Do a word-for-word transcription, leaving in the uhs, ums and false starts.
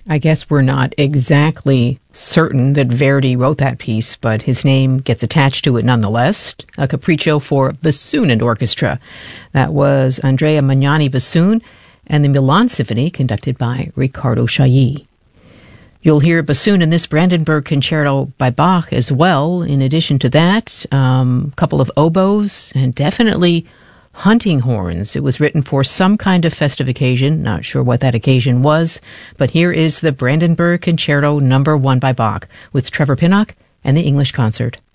I guess we're not exactly certain that Verdi wrote that piece, but his name gets attached to it nonetheless. A capriccio for bassoon and orchestra. That was Andrea Magnani bassoon and the Milan Symphony conducted by Riccardo Chailly. You'll hear bassoon in this Brandenburg Concerto by Bach as well. In addition to that, um, a couple of oboes and definitely hunting horns. It was written for some kind of festive occasion. Not sure what that occasion was, but here is the Brandenburg Concerto number one by Bach with Trevor Pinnock and the English Concert.